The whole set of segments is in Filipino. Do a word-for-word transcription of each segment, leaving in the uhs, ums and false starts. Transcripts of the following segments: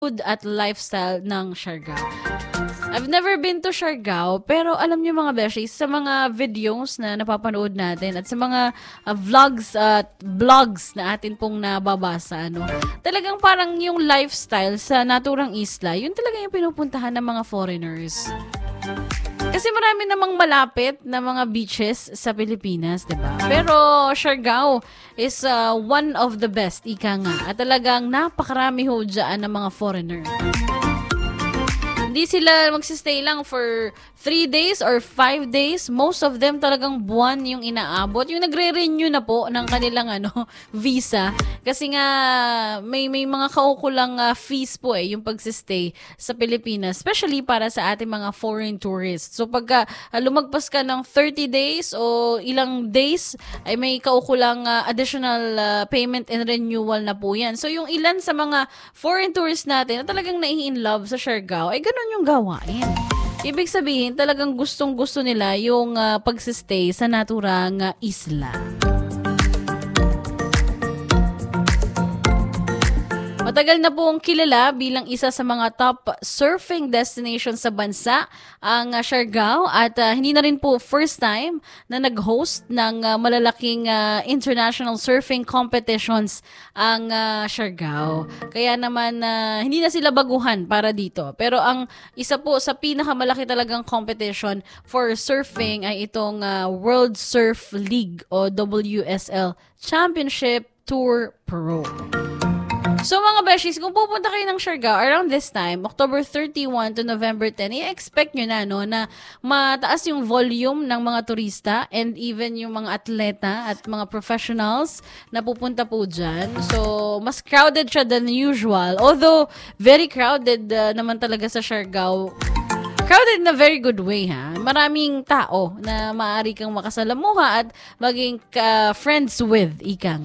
food at lifestyle ng Siargao. I've never been to Siargao, pero alam niyo mga beshi, sa mga videos na napapanood natin at sa mga uh, vlogs at uh, blogs na atin pong nababasa, ano, talagang parang yung lifestyle sa naturang isla, yun talaga yung pinupuntahan ng mga foreigners. Kasi marami namang malapit na mga beaches sa Pilipinas, di ba? Pero Siargao is uh, one of the best, ika nga. At talagang napakarami ho dyan ng mga foreigner. Hindi sila magsistay lang for three days or five days. Most of them talagang buwan yung inaabot. Yung nagre-renew na po ng kanilang ano, visa. Kasi nga may may mga kaukulang uh, fees po eh yung pagsistay sa Pilipinas, especially para sa ating mga foreign tourists. So pagka uh, lumagpas ka ng thirty days o ilang days ay may kaukulang uh, additional uh, payment and renewal na po yan. So yung ilan sa mga foreign tourists natin na talagang nai-in-love sa Siargao ay ganun yung gawain. Ibig sabihin, talagang gustong-gusto nila yung uh, pagsistay sa naturang uh, isla. Matagal na pong kilala bilang isa sa mga top surfing destination sa bansa ang uh, Siargao at uh, hindi na rin po first time na nag-host ng uh, malalaking uh, international surfing competitions ang uh, Siargao. Kaya naman uh, hindi na sila baguhan para dito. Pero ang isa po sa pinakamalaki talagang competition for surfing ay itong uh, World Surf League o W S L Championship Tour Pro. So mga beshies, kung pupunta kayo ng Siargao around this time, October thirty-first to November tenth, i-expect nyo na no, na mataas yung volume ng mga turista and even yung mga atleta at mga professionals na pupunta po dyan. So, mas crowded siya than usual. Although, very crowded uh, naman talaga sa Siargao. Crowded in a very good way, ha? Maraming tao na maaari kang makasalamuha at maging uh, friends with, ikang.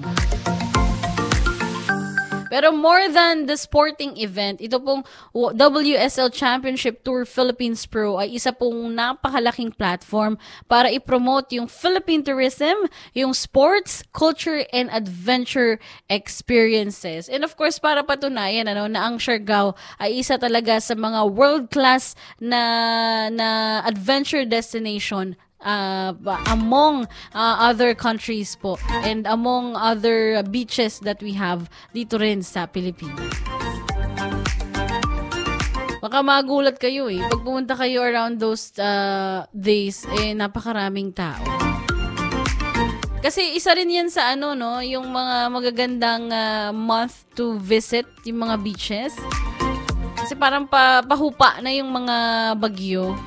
Pero more than the sporting event, ito pong W S L Championship Tour Philippines Pro ay isa pong napakalaking platform para i-promote yung Philippine tourism, yung sports, culture, and adventure experiences. And of course, para patunayan ano, na ang Siargao ay isa talaga sa mga world-class na, na adventure destination Uh, among uh, other countries po and among other beaches that we have dito rin sa Pilipinas. Baka magulat kayo eh. Pag pumunta kayo around those uh, days, eh napakaraming tao. Kasi isa rin yan sa ano, no, yung mga magagandang uh, month to visit yung mga beaches. Kasi parang pa, pahupa na yung mga bagyo.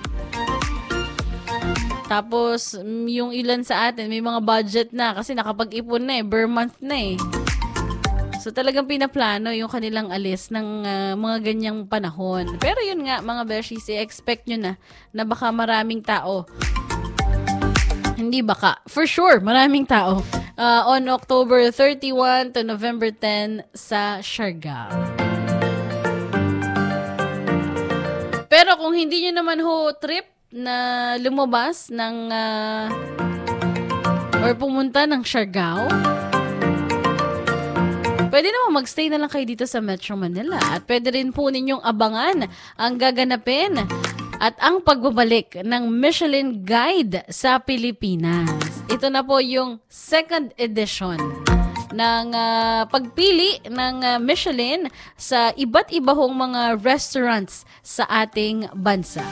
Tapos, yung ilan sa atin, may mga budget na kasi nakapag-ipon na eh, per month na eh. So, talagang pinaplano yung kanilang alis ng uh, mga ganyang panahon. Pero yun nga, mga beshies, i-expect nyo na na baka maraming tao. Hindi baka. For sure, maraming tao. Uh, on October thirty-first to November tenth sa Siargao. Pero kung hindi nyo naman ho trip, na lumabas ng uh, or pumunta ng Siargao, pwede naman magstay na lang kayo dito sa Metro Manila at pwede rin po ninyong abangan ang gaganapin at ang pagbabalik ng Michelin Guide sa Pilipinas. Ito na po yung second edition ng uh, pagpili ng uh, Michelin sa iba't iba hong mga restaurants sa ating bansa.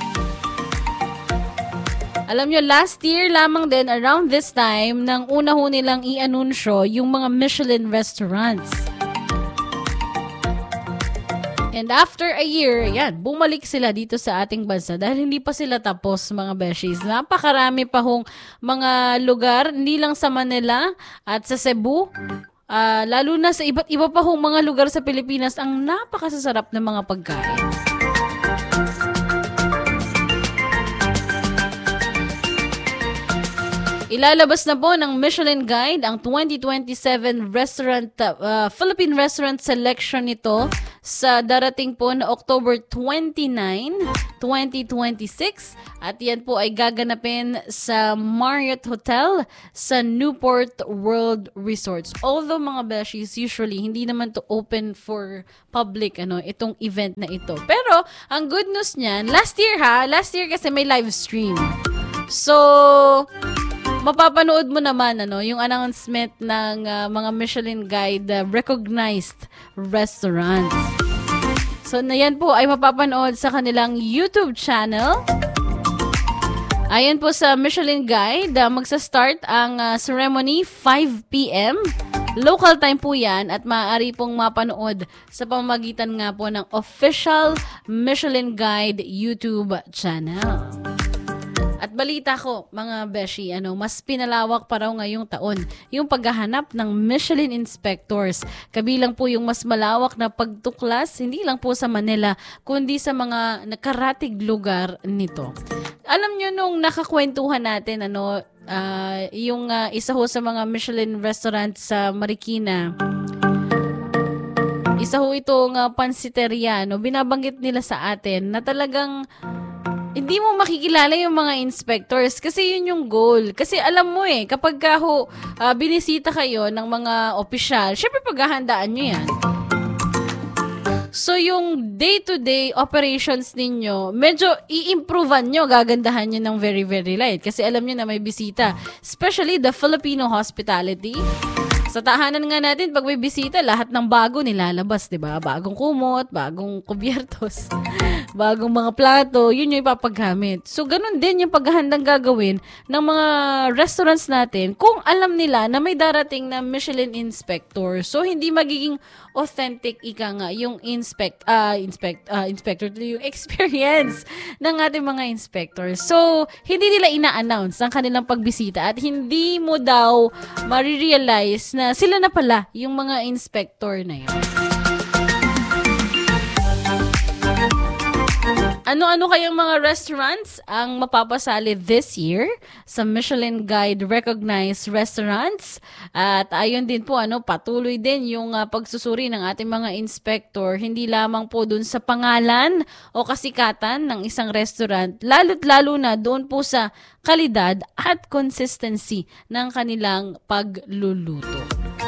Alam nyo, last year lamang din, around this time, nang una ho nilang i-anunsyo yung mga Michelin restaurants. And after a year, yan, bumalik sila dito sa ating bansa dahil hindi pa sila tapos, mga beshies. Napakarami pa hong mga lugar, hindi lang sa Manila at sa Cebu, uh, lalo na sa iba't iba pa hong mga lugar sa Pilipinas, ang napakasasarap ng mga pagkain. Ilalabas na po ng Michelin Guide ang twenty twenty-seven restaurant uh, Philippine Restaurant Selection nito sa darating po na October twenty-ninth, twenty twenty-six. At yan po ay gaganapin sa Marriott Hotel sa Newport World Resorts. Although mga beshies, usually hindi naman to open for public ano itong event na ito. Pero ang good news niyan, last year ha, last year kasi may live stream. So, mapapanood mo naman ano yung announcement ng uh, mga Michelin Guide uh, recognized restaurants. So, na yan po ay mapapanood sa kanilang YouTube channel. Ayon po sa Michelin Guide, uh, magsa-start ang uh, ceremony five p.m. Local time po yan at maaari pong mapanood sa pamamagitan nga po ng official Michelin Guide YouTube channel. At balita ko, mga beshi, ano, mas pinalawak pa raw ngayong taon yung paghahanap ng Michelin inspectors. Kabilang po yung mas malawak na pagtuklas, hindi lang po sa Manila, kundi sa mga nakaratig lugar nito. Alam nyo nung nakakwentuhan natin, ano, uh, yung uh, isa ho sa mga Michelin restaurant sa Marikina, isa ho itong uh, pansiteria, no, binabanggit nila sa atin na talagang hindi mo makikilala yung mga inspectors kasi yun yung goal. Kasi alam mo eh, kapag ka ho, uh, binisita kayo ng mga opisyal, syempre paghahandaan nyo yan. So yung day-to-day operations ninyo, medyo i-improvean nyo, gagandahan nyo ng very very light. Kasi alam nyo na may bisita. Especially the Filipino hospitality. Sa tahanan nga natin, pag may bisita, lahat ng bago nilalabas, diba? Bagong kumot, bagong kubyertos, bagong mga plato, yun yung ipapagamit. So, ganun din yung paghahandang gagawin ng mga restaurants natin kung alam nila na may darating na Michelin inspector. So, hindi magiging authentic, ika nga, yung inspect, uh, inspect, uh, inspector, yung experience ng ating mga inspectors. So, hindi nila ina-announce ang kanilang pagbisita at hindi mo daw marirealize na sila na pala yung mga inspector na yun. Ano-ano kayang mga restaurants ang mapapasali this year sa Michelin Guide recognized restaurants? At ayon din po, ano, patuloy din yung uh, pagsusuri ng ating mga inspector, hindi lamang po dun sa pangalan o kasikatan ng isang restaurant, lalo't lalo na doon po sa kalidad at consistency ng kanilang pagluluto.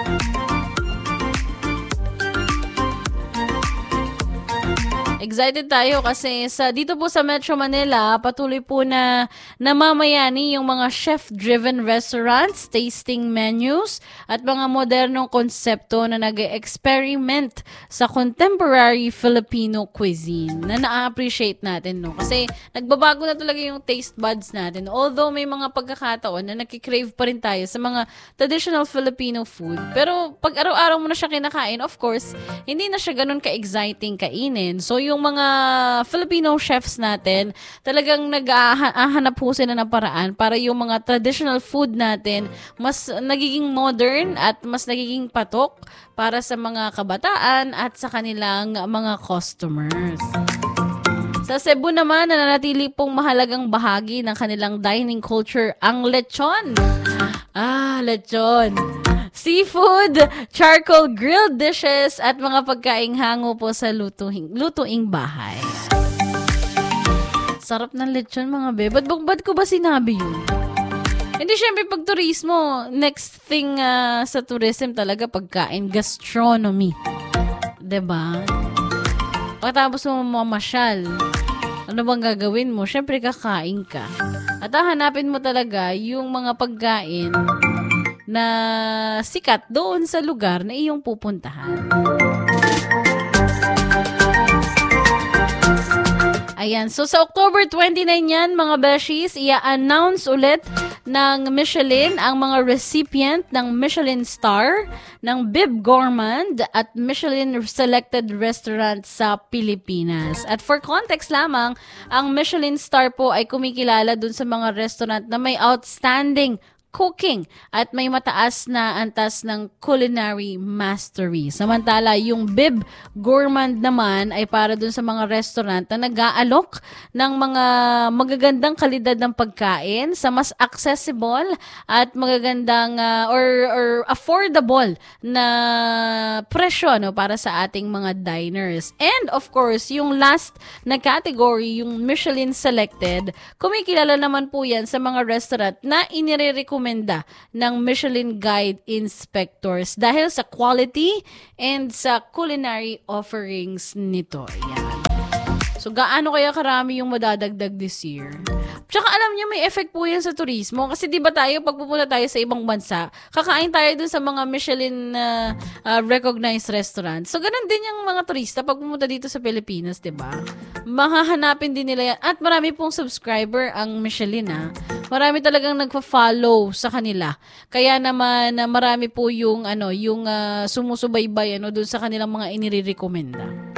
Excited tayo kasi sa dito po sa Metro Manila, patuloy po na namamayani yung mga chef-driven restaurants, tasting menus, at mga modernong konsepto na nag-experiment sa contemporary Filipino cuisine na na-appreciate natin, no? Kasi nagbabago na talaga yung taste buds natin. Although may mga pagkakataon na nakikrave pa rin tayo sa mga traditional Filipino food. Pero pag araw-araw mo na siya kinakain, of course, hindi na siya ganun ka-exciting kainin. So, yung mga Filipino chefs natin, talagang nag-ahanap po sila ng paraan para yung mga traditional food natin mas nagiging modern at mas nagiging patok para sa mga kabataan at sa kanilang mga customers. Sa Cebu naman, nananatili pong mahalagang bahagi ng kanilang dining culture ang lechon. Ah, lechon. Seafood, charcoal grilled dishes, at mga pagkaing hango po sa lutuing, lutuing bahay. Sarap ng lechon, mga be. Ba't, ba't ko ba sinabi yun? Hindi, syempre, pag turismo, next thing uh, sa tourism talaga, pagkain, gastronomy. Diba? Pagkatapos mo mamasyal, ano bang gagawin mo? Syempre, kakain ka. At hahanapin mo talaga yung mga pagkain na sikat doon sa lugar na iyong pupuntahan. Ayan. So, sa October twenty-nine yan, mga beshies, i-announce ulit ng Michelin ang mga recipient ng Michelin Star, ng Bib Gourmand at Michelin Selected Restaurant sa Pilipinas. At for context lamang, ang Michelin Star po ay kumikilala dun sa mga restaurant na may outstanding cooking at may mataas na antas ng culinary mastery. Samantala, yung Bib Gourmand naman ay para dun sa mga restaurant na nag-aalok ng mga magagandang kalidad ng pagkain sa mas accessible at magagandang uh, or, or affordable na presyo no, para sa ating mga diners. And of course, yung last na category, yung Michelin selected, kumikilala naman po yan sa mga restaurant na inirerekomenda ng Michelin Guide inspectors dahil sa quality and sa culinary offerings nito. Ayan. So, gaano kaya karami yung madadagdag this year? Tsaka alam niyo, may effect po yan sa turismo. Kasi di ba tayo, pag pupunta tayo sa ibang bansa, kakain tayo dun sa mga Michelin uh, uh, recognized restaurants. So, ganun din yung mga turista pag pumunta dito sa Pilipinas, di ba? Mahahanapin din nila yan. At marami pong subscriber ang Michelin, ha? Marami talagang nagfa-follow sa kanila. Kaya naman, uh, marami po yung, ano, yung uh, sumusubaybay ano, dun sa kanilang mga inire-recommenda.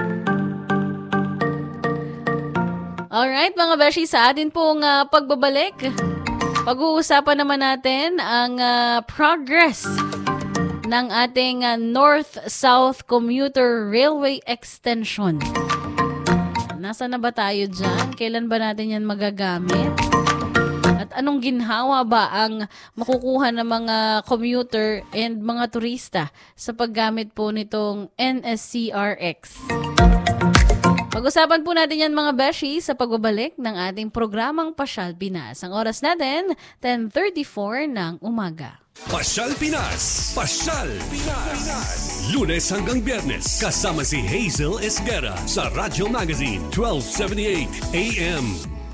Alright, mga beshi, sa atin pong uh, pagbabalik, pag-uusapan naman natin ang uh, progress ng ating uh, North-South Commuter Railway Extension. Nasa na ba tayo dyan? Kailan ba natin yan magagamit? At anong ginhawa ba ang makukuha ng mga commuter and mga turista sa paggamit po nitong N S C R X? Pag-usapan po natin yan mga beshi sa pagbabalik ng ating programang Pasyal Pinas. Ang oras natin, ten thirty-four ng umaga. Pasyal Pinas! Pasyal Pinas! Lunes hanggang Biyernes, kasama si Hazel Esguerra sa Radyo Magazine, twelve seventy-eight A M.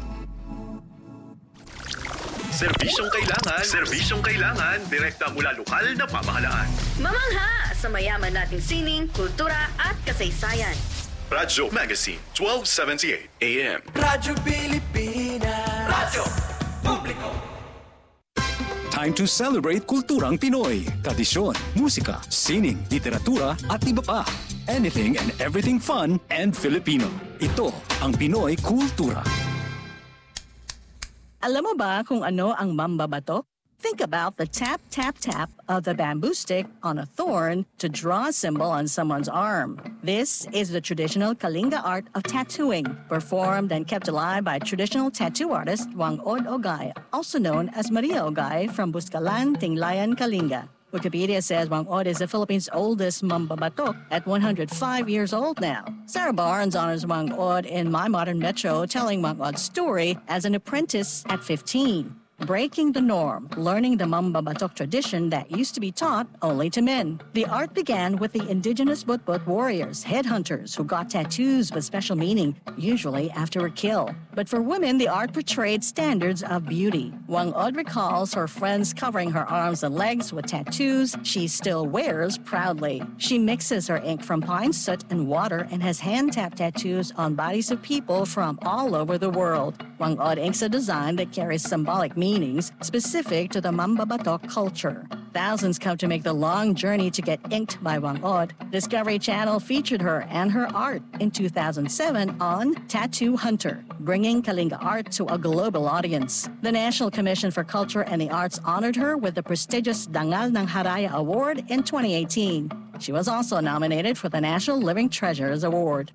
Serbisyong kailangan, serbisyong kailangan, direkta mula lokal na pamahalaan. Mamangha sa mayaman nating sining, kultura at kasaysayan. Radyo Magazine, twelve seventy-eight A M. Radyo Pilipinas. Radyo Publiko. Time to celebrate kulturang Pinoy. Tradisyon, musika, sining, literatura at iba pa. Anything and everything fun and Filipino. Ito ang Pinoy Kultura. Alam mo ba kung ano ang mambabatok? Think about the tap, tap, tap of the bamboo stick on a thorn to draw a symbol on someone's arm. This is the traditional Kalinga art of tattooing, performed and kept alive by traditional tattoo artist Wangod Ogay, also known as Maria Ogay from Buscalan, Tinglayan, Kalinga. Wikipedia says Wangod is the Philippines' oldest mambabatok at one hundred five years old now. Sarah Barnes honors Wangod in My Modern Metro, telling Wangod's story as an apprentice at fifteen. Breaking the norm, learning the mambabatok tradition that used to be taught only to men. The art began with the indigenous Butbut warriors, headhunters, who got tattoos with special meaning, usually after a kill. But for women, the art portrayed standards of beauty. Wangod recalls her friends covering her arms and legs with tattoos she still wears proudly. She mixes her ink from pine soot and water and has hand-tapped tattoos on bodies of people from all over the world. Wangod inks a design that carries symbolic meaning meanings specific to the mambabatok culture. Thousands come to make the long journey to get inked by Wangod. Discovery Channel featured her and her art in two thousand seven on Tattoo Hunter, bringing Kalinga art to a global audience. The National Commission for Culture and the Arts honored her with the prestigious Dangal ng Haraya Award in twenty eighteen. She was also nominated for the National Living Treasures Award.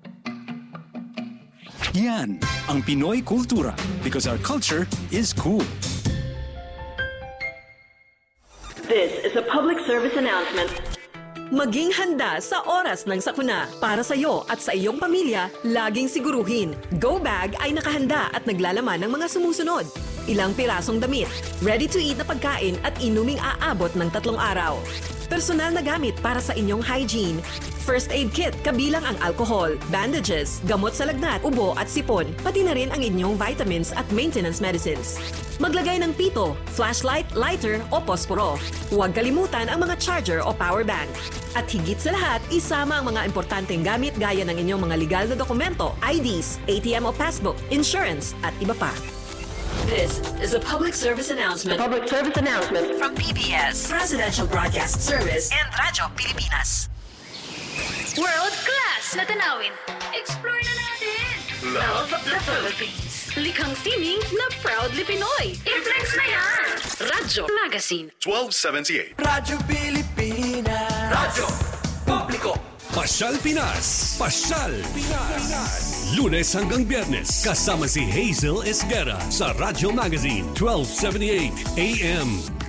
Yan ang Pinoy Kultura, because our culture is cool. This is a public service announcement. Maging handa sa oras ng sakuna. Para sa iyo at sa iyong pamilya, laging siguruhin, Go Bag ay nakahanda at naglalaman ng mga sumusunod. Ilang pirasong damit, ready-to-eat na pagkain at inuming aabot ng tatlong araw. Personal na gamit para sa inyong hygiene. First aid kit kabilang ang alcohol, bandages, gamot sa lagnat, ubo at sipon, pati na rin ang inyong vitamins at maintenance medicines. Maglagay ng pito, flashlight, lighter o posporo. Huwag kalimutan ang mga charger o power bank. At higit sa lahat, isama ang mga importanteng gamit gaya ng inyong mga legal na dokumento, I Ds, A T M o passbook, insurance at iba pa. This is a public service announcement. A public service announcement From P B S, Presidential Broadcast Service and Radyo Pilipinas. World class na tanawin. Explore na natin. Love the Philippines. Likhang sining na proudly Pinoy. I-flex na yan! Radyo Magazine. twelve seventy-eight. Radyo Pilipinas. Radyo Publiko. Pasyal Pinas. Pasyal Pinas. Lunes hanggang Biyernes, kasama si Hazel Esguerra sa Radyo Magazine twelve seventy-eight A M.